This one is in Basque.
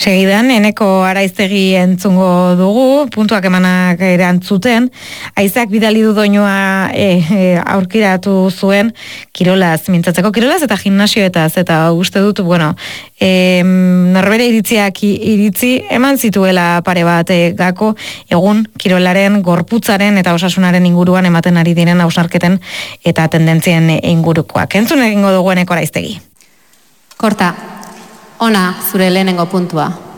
Segidan, Eneko Araiztegi entzungo dugu, puntuak emanak erantzuten, Aizak bidali du doinua aurkiratu zuen kirolaz, mintzatzeko kirolaz eta gimnasioetaz, eta uste dut, norbere iritzi eman zituela pare bat gako, egun kirolaren, gorputzaren eta osasunaren inguruan ematen ari diren hausnarketen eta tendentzien ingurukoak. Entzun egingo dugu Eneko Araiztegi. Korta, ona zure lehenengo puntua.